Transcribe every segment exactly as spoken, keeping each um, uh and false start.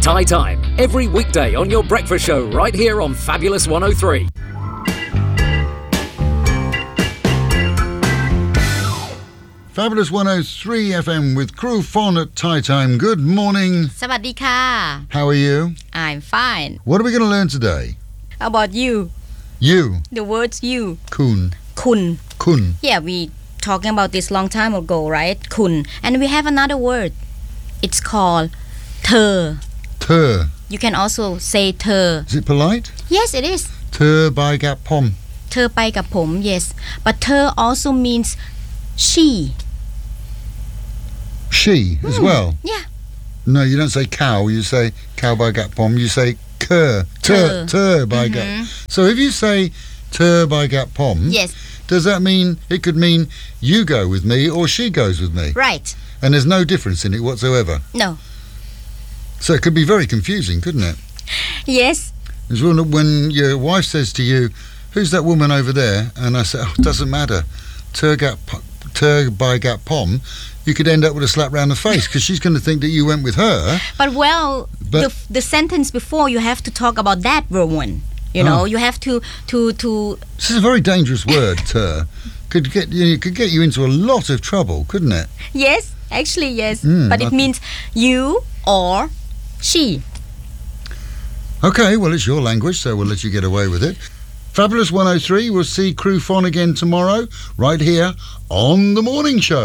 Thai Time, every weekday on your breakfast show right here on Fabulous one oh three. Fabulous one oh three F M with Crew Fon at Thai Time. Good morning. สวัสดีค่ะ How are you? I'm fine. What are we going to learn today? How about you? You. The words you. Kun. คุณ Kun. Yeah, we talking about this long time ago, right? คุณ And we have another word. It's called เธอ Ter. You can also say เธอ Is it polite? Yes, it is. Ter by gap pom. เธอไปกับผม Yes. But เธอ also means she. She as well. Yeah. No, you don't say cow. You say cow by gap pom. You say cur. Ter. Ter. Ter by gap. So if you say ter by gap pom, Yes. does that mean it could mean you go with me or she goes with me? Right. And there's no difference in it whatsoever. No. So it could be very confusing, couldn't it? Yes. It's when, when your wife says to you, who's that woman over there? And I say, oh, it doesn't matter. Ter, gap, ter by gap pom. You could end up with a slap round the face because she's going to think that you went with her. But well, But- the, the sentence before you have to talk about that one. You know, Oh. you have to to to This is a very dangerous word, ter. Could get you could get you into a lot of trouble, couldn't it? Yes, actually yes. Mm, but it okay. means you or she. Okay, well, it's your language, so we'll let you get away with it. Fabulous one oh three, we'll see Crew Fon again tomorrow, right here on The Morning Show.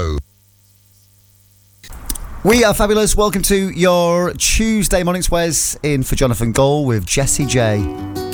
We are fabulous. Welcome to your Tuesday morning swears in for Jonathan Gold with Jessie J.